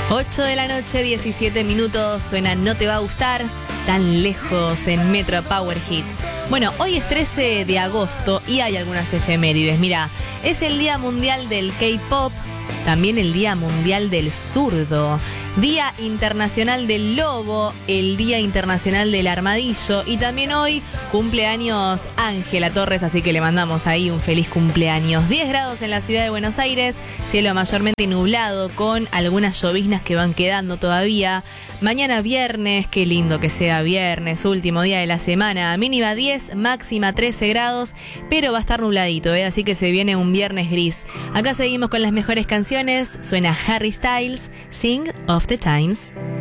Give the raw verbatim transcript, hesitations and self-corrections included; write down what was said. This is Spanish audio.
ocho de la noche, diecisiete minutos, suena No Te Va a Gustar, tan lejos en Metro Power Hits. Bueno, hoy es trece de agosto y hay algunas efemérides. Mira, es el Día Mundial del K-Pop, también el Día Mundial del Zurdo, Día Internacional del Lobo, el Día Internacional del Armadillo y también hoy cumpleaños Ángela Torres, así que le mandamos ahí un feliz cumpleaños. diez grados en la ciudad de Buenos Aires, cielo mayormente nublado con algunas lloviznas que van quedando todavía. Mañana viernes, qué lindo que sea viernes, último día de la semana, mínima diez, máxima trece grados, pero va a estar nubladito, ¿eh? Así que se viene un viernes gris. Acá seguimos con las mejores canciones, suena Harry Styles, Sing of the Times.